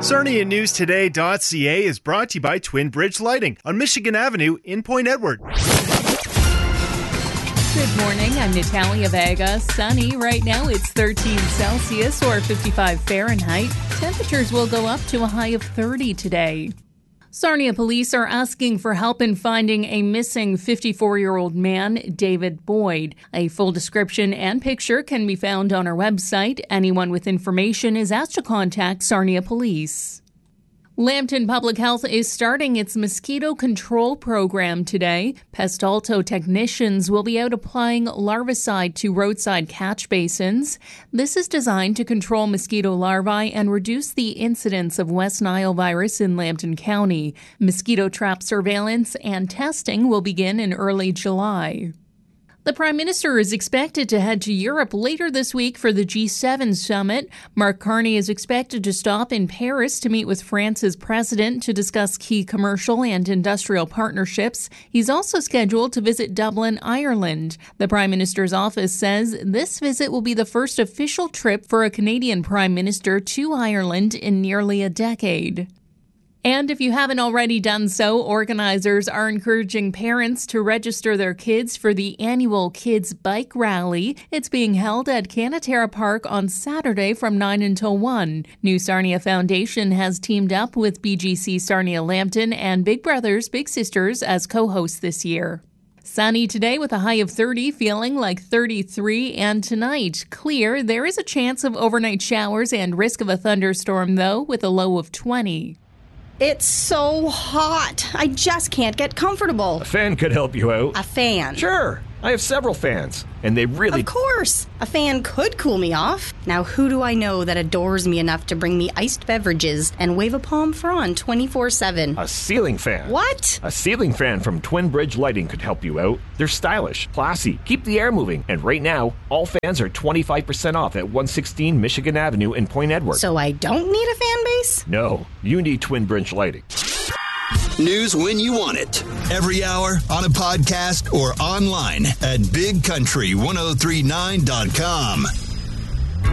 SarniaNewsToday.ca is brought to you by Twin Bridge Lighting on Michigan Avenue in Point Edward. Good morning, I'm Natalia Vega. Sunny. Right now it's 13 Celsius or 55 Fahrenheit. Temperatures will go up to a high of 30 today. Sarnia police are asking for help in finding a missing 54-year-old man, David Boyd. A full description and picture can be found on our website. Anyone with information is asked to contact Sarnia Police. Lambton Public Health is starting its mosquito control program today. Pest Alto technicians will be out applying larvicide to roadside catch basins. This is designed to control mosquito larvae and reduce the incidence of West Nile virus in Lambton County. Mosquito trap surveillance and testing will begin in early July. The Prime Minister is expected to head to Europe later this week for the G7 summit. Mark Carney is expected to stop in Paris to meet with France's president to discuss key commercial and industrial partnerships. He's also scheduled to visit Dublin, Ireland. The Prime Minister's office says this visit will be the first official trip for a Canadian Prime Minister to Ireland in nearly a decade. And if you haven't already done so, organizers are encouraging parents to register their kids for the annual Kids Bike Rally. It's being held at Canatera Park on Saturday from 9 until 1. New Sarnia Foundation has teamed up with BGC Sarnia Lambton and Big Brothers Big Sisters as co-hosts this year. Sunny today with a high of 30, feeling like 33, and tonight, clear. There is a chance of overnight showers and risk of a thunderstorm, though, with a low of 20. It's so hot. I just can't get comfortable. A fan could help you out. A fan? Sure. I have several fans, and they really... Of course. A fan could cool me off. Now, who do I know that adores me enough to bring me iced beverages and wave a palm frond 24/7? A ceiling fan. What? A ceiling fan from Twin Bridge Lighting could help you out. They're stylish, classy, keep the air moving, and right now, all fans are 25% off at 116 Michigan Avenue in Point Edward. So I don't need a fan base? No, you need Twin Bridge Lighting. News when you want it. Every hour, on a podcast, or online at bigcountry1039.com.